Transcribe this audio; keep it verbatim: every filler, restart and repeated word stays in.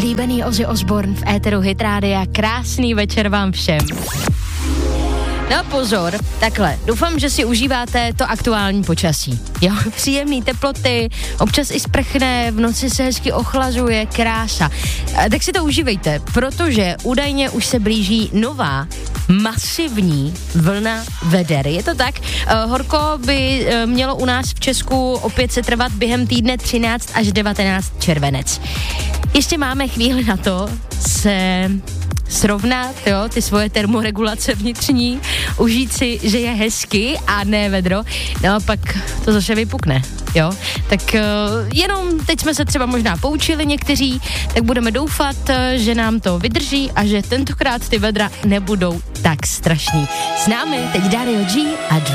oblíbený Ozzy Osbourne v éteru Hit Rádia. Krásný večer vám všem. No pozor, takhle, doufám, že si užíváte to aktuální počasí. Jo, příjemný teploty, občas i sprchne, v noci se hezky ochlazuje, krása. A tak si to užívejte, protože údajně už se blíží nová masivní vlna veder. Je to tak? Uh, horko by uh, mělo u nás v Česku opět se trvat během týdne třináct až devatenáct červenec. Ještě máme chvíli na to se srovnat, jo, ty svoje termoregulace vnitřní, užít si, že je hezky a ne vedro, no a pak to zase vypukne, jo. Tak uh, jenom teď jsme se třeba možná poučili někteří, tak budeme doufat, uh, že nám to vydrží a že tentokrát ty vedra nebudou tak strašný. S námi teď Dario G a Dream.